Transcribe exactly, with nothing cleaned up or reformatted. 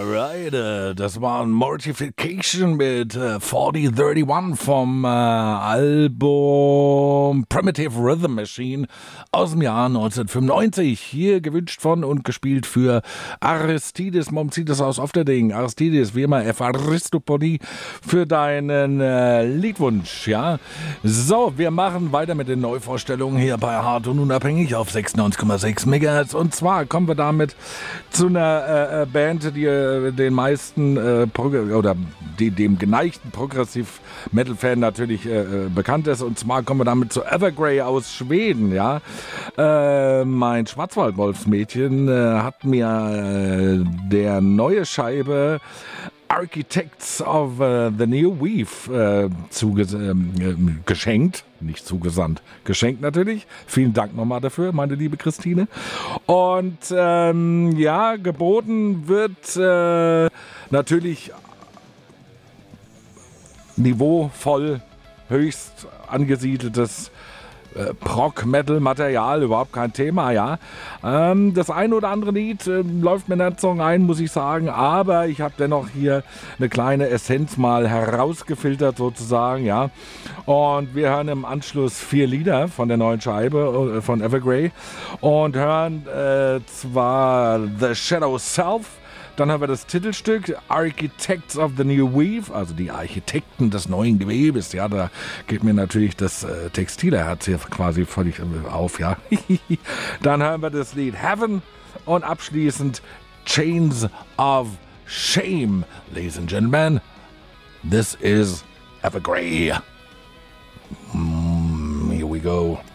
Alright, äh, das war ein Mortification mit äh, vierzig einunddreißig vom äh, Album Primitive Rhythm Machine aus dem Jahr neunzehnhundertfünfundneunzig. Hier gewünscht von und gespielt für Aristides Momcitis aus Ofterding. Aristides, wie immer, F. Aristopoli für deinen äh, Liedwunsch, ja. So, wir machen weiter mit den Neuvorstellungen hier bei Hart und Unabhängig auf sechsundneunzig Komma sechs Megahertz. Und zwar kommen wir damit zu einer äh, Band, die äh, den meisten äh, oder die, dem geneigten Progressiv-Metal-Fan natürlich äh, bekannt ist. Und zwar kommen wir damit zu Evergrey aus Schweden, ja. Äh, mein Schwarzwaldwolfsmädchen äh, hat mir äh, der neue Scheibe Architects of uh, the New Weave äh, zuges- äh, geschenkt, nicht zugesandt, geschenkt natürlich. Vielen Dank nochmal dafür, meine liebe Christine. Und ähm, ja, geboten wird äh, natürlich niveauvoll, höchst angesiedeltes Äh, Prog-Metal-Material, überhaupt kein Thema, ja. Ähm, das ein oder andere Lied äh, läuft mir nicht so ein, muss ich sagen, aber ich habe dennoch hier eine kleine Essenz mal herausgefiltert sozusagen, ja. Und wir hören im Anschluss vier Lieder von der neuen Scheibe äh, von Evergrey und hören äh, zwar The Shadow Self. Dann haben wir das Titelstück Architects of the New Weave, also die Architekten des neuen Gewebes. Ja, da geht mir natürlich das äh, Textilherz hier quasi völlig äh, auf, ja. Dann hören wir das Lied Heaven und abschließend Chains of Shame. Ladies and Gentlemen, this is Evergrey. Mm, here we go.